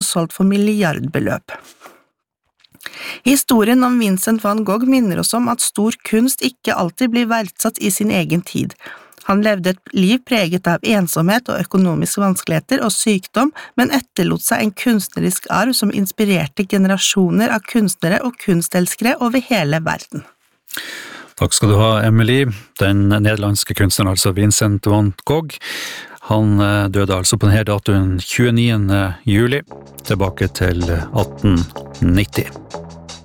solgt for milliardbeløp. Historien om Vincent van Gogh minner oss om at stor kunst ikke alltid blir verdsatt i sin egen tid. Han levde et liv preget av ensomhet og økonomiske vanskeligheter og sykdom, men etterlot seg en kunstnerisk arv som inspirerte generasjoner av kunstnere og kunstelskere over hele verden. Takk skal du ha, Emily. Den nederlandske kunstneren, altså Vincent van Gogh, han døde altså på denne datoen 29. juli, tilbake til 1890.